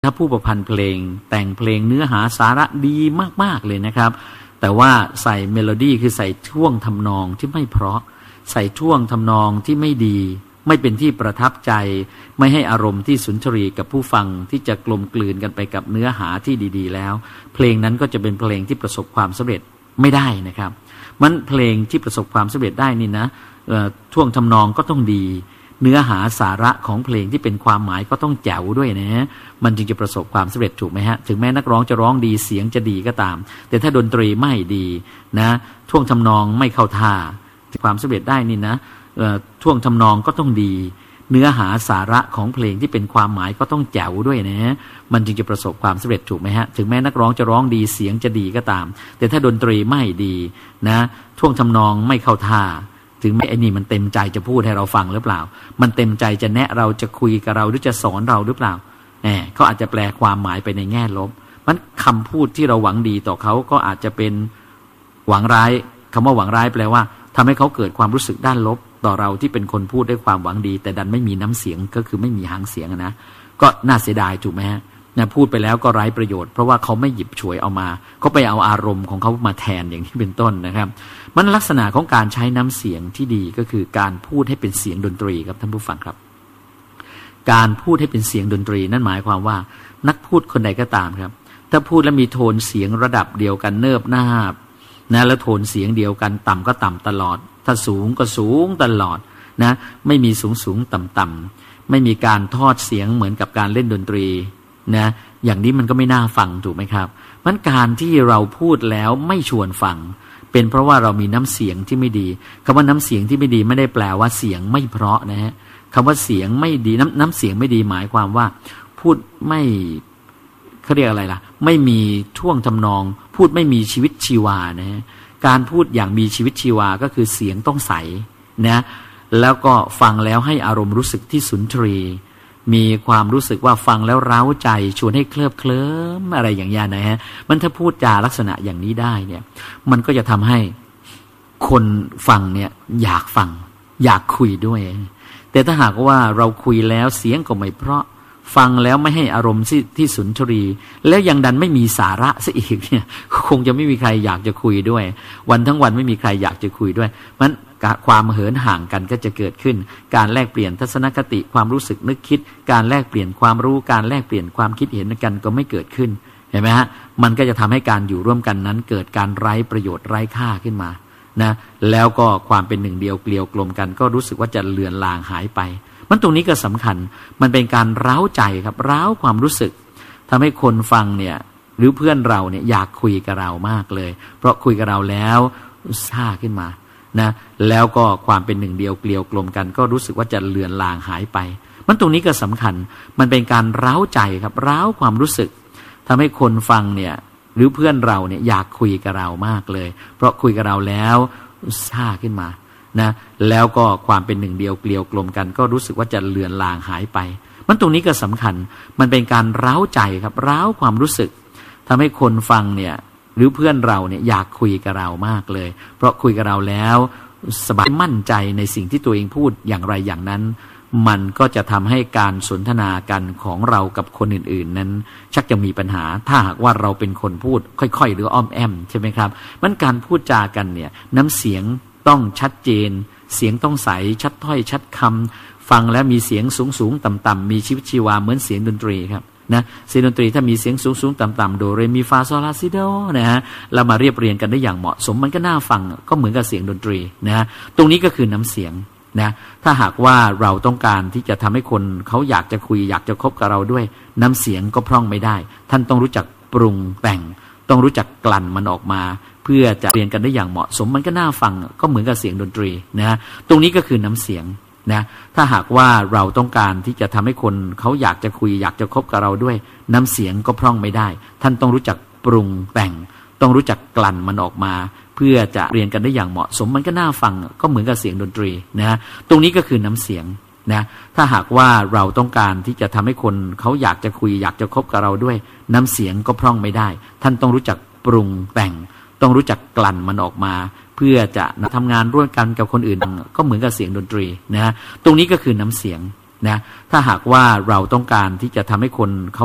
ถ้าผู้ประพันธ์เพลงแต่งเพลงเนื้อหาสาระดีมากๆเลยนะครับแต่ว่าใส่เมโลดี้คือใส่ท่วงทำนองที่ไม่เพราะใส่ท่วงทำนองที่ไม่ดีไม่เป็นที่ประทับใจไม่ให้อารมณ์ที่สุนทรีกับผู้ฟังที่จะกลมกลืนกันไปกับเนื้อหาที่ดีๆแล้วเพลงนั้นก็จะเป็นเพลงที่ประสบความสำเร็จไม่ได้นะครับมันเพลงที่ประสบความสำเร็จได้นี่นะท่วงทำนองก็ต้องดีเนื้อหาสาระของเพลงที่เป็นความหมายก็ต้องแจ๋วด้วยนะฮะมันจึงจะประสบความสำเร็จถูกไหมฮะถึงแม้นักร้องจะร้องดีเสียงจะดีก็ตามแต่ถ้าดนตรีไม่ดีนะท่วงทำนองไม่เข้าท่าความสำเร็จได้นี่นะท่วงทำนองก็ต้องดีเนื้อหาสาระของเพลงที่เป็นความหมายก็ต้องแจ๋วด้วยนะฮะมันจึงจะประสบความสำเร็จถูกไหมฮะถึงแม้นักร้องจะร้องดีเสียงจะดีก็ตามแต่ถ้าดนตรีไม่ดีนะท่วงทำนองไม่เข้าท่าถึงแม้ไอ้นี่มันเต็มใจจะพูดให้เราฟังหรือเปล่ามันเต็มใจจะแนะเราจะคุยกับเราหรือจะสอนเราหรือเปล่าเขาอาจจะแปลความหมายไปในแง่ลบมันคำพูดที่เราหวังดีต่อเขาก็อาจจะเป็นหวังร้ายคำว่าหวังร้ายแปลว่าทำให้เขาเกิดความรู้สึกด้านลบต่อเราที่เป็นคนพูดด้วยความหวังดีแต่ดันไม่มีน้ำเสียงก็คือไม่มีหางเสียงนะก็น่าเสียดายถูกไหมฮะพูดไปแล้วก็ไร้ประโยชน์เพราะว่าเขาไม่หยิบฉวยเอามาเขาไปเอาอารมณ์ของเขามาแทนอย่างที่เป็นต้นนะครับมันลักษณะของการใช้น้ำเสียงที่ดีก็คือการพูดให้เป็นเสียงดนตรีครับท่านผู้ฟังครับการพูดให้เป็นเสียงดนตรีนั่นหมายความว่านักพูดคนใดก็ตามครับถ้าพูดแล้วมีโทนเสียงระดับเดียวกันเนิบนาบนะแล้วโทนเสียงเดียวกันต่ำก็ต่ำตลอดถ้าสูงก็สูงตลอดนะไม่มีสูงต่ำไม่มีการทอดเสียงเหมือนกับการเล่นดนตรีนะอย่างนี้มันก็ไม่น่าฟังถูกไหมครับมันการที่เราพูดแล้วไม่ชวนฟังเป็นเพราะว่าเรามีน้ำเสียงที่ไม่ดีคำว่าน้ำเสียงที่ไม่ดีไม่ได้แปลว่าเสียงไม่เพราะนะฮะคำว่าเสียงไม่ดีน้ำเสียงไม่ดีหมายความว่าพูดไม่เขาเรียกอะไรล่ะไม่มีท่วงทำนองพูดไม่มีชีวิตชีวานะฮะการพูดอย่างมีชีวิตชีวาก็คือเสียงต้องใสนะแล้วก็ฟังแล้วให้อารมณ์รู้สึกที่สุนทรีมีความรู้สึกว่าฟังแล้วเร้าใจชวนให้เคลิบเคลิ้มอะไรอย่างนี้นะฮะมันถ้าพูดจาลักษณะอย่างนี้ได้เนี่ยมันก็จะทำให้คนฟังเนี่ยอยากฟังอยากคุยด้วยแต่ถ้าหากว่าเราคุยแล้วเสียงก็ไม่เพราะฟังแล้วไม่ให้อารมณ์ที่สุนทรีแล้วยังดันไม่มีสาระซะอีกเนี่ยคงจะไม่มีใครอยากจะคุยด้วยวันทั้งวันไม่มีใครอยากจะคุยด้วยมันความเหินห่างกันก็จะเกิดขึ้นการแลกเปลี่ยนทัศนคติความรู้สึกนึกคิดการแลกเปลี่ยนความรู้การแลกเปลี่ยนความคิดเห็นกันก็ไม่เกิดขึ้นเห็นไหมฮะมันก็จะทำให้การอยู่ร่วมกันนั้นเกิดการไร้ประโยชน์ไร้ค่าขึ้นมานะแล้วก็ความเป็นหนึ่งเดียวเกลียวกลมกันก็รู้สึกว่าจะเลือนลางหายไปมันตรงนี้ก็สำคัญมันเป็นการเร้าใจครับเร้าความรู้สึกทำให้คนฟังเนี่ยหรือเพื่อนเราเนี่ยอยากคุยกับเรามากเลยเพราะคุยกับเราแล้วซ่าขึ้นมานะแล้วก็ความเป็นหนึ่งเดียวเกลียวกลมกันก็รู้สึกว่าจะเลือนลางหายไปมันตรงนี้ก็สำคัญมันเป็นการเร้าใจครับเร้าความรู้สึกทำให้คนฟังเนี่ยหรือเพื่อนเราเนี่ยอยากคุยกับเรามากเลยเพราะคุยกับเราแล้วซ่าขึ้นมานะแล้วก็ความเป็นหนึ่งเดียวเกลียวกลมกันก็รู้สึกว่าจะเลือนลางหายไปมันตรงนี้ก็สำคัญมันเป็นการเร้าใจครับเร้าความรู้สึกทำให้คนฟังเนี่ยหรือเพื่อนเราเนี่ยอยากคุยกับเรามากเลยเพราะคุยกับเราแล้วสบายมั่นใจในสิ่งที่ตัวเองพูดอย่างไรอย่างนั้นมันก็จะทำให้การสนทนากันของเรากับคนอื่นๆนั้นชักจะมีปัญหาถ้าหากว่าเราเป็นคนพูดค่อยๆหรืออ้อมแอมใช่ไหมครับมันการพูดจากันเนี่ยน้ำเสียงต้องชัดเจนเสียงต้องใสชัดถ้อยชัดคำฟังแล้วมีเสียงสูงๆต่ำๆมีชีวิตชีวาเหมือนเสียงดนตรีครับนะเสียงดนตรีถ้ามีเสียงสูงๆต่ำๆโดเรมีฟาโซลาซิโดนะฮะเรามาเรียบเรียงกันได้อย่างเหมาะสมมันก็น่าฟังก็เหมือนกับเสียงดนตรีนะฮะตรงนี้ก็คือน้ำเสียงนะถ้าหากว่าเราต้องการที่จะทำให้คนเขาอยากจะคุยอยากจะคบกับเราด้วยน้ำเสียงก็พร่องไม่ได้ท่านต้องรู้จักปรุงแต่งต้องรู้จักกลั่นมันออกมาเพื่อจะเรียนกันได้อย่างเหมาะสมมันก็น่าฟังก็เหมือนกับเสียงดนตรีนะฮะตรงนี้ก็คือน้ำเสียงนะถ้าหากว่าเราต้องการที่จะทำให้คนเขาอยากจะคุยอยากจะคบกับเราด้วยน้ำเสียงก็พร่องไม่ได้ท่านต้องรู้จักปรุงแต่งต้องรู้จักกลั่นมันออกมาเพื่อจะเรียนกันได้อย่างเหมาะสมมันก็น่าฟังก็เหมือนกับเสียงดนตรีนะฮะตรงนี้ก็คือน้ำเสียงนะถ้าหากว่าเราต้องการที่จะทำให้คนเขาอยากจะคุยอยากจะคบกับเราด้วยน้ำเสียงก็พร่องไม่ได้ท่านต้องรู้จักปรุงแต่งต้องรู้จักกลั่นมันออกมาเพื่อจะทำงานร่วมกันกับคนอื่นก็เหมือนกับเสียงดนตรีนะฮะตรงนี้ก็คือน้ำเสียงนะถ้าหากว่าเราต้องการที่จะทำให้คนเขา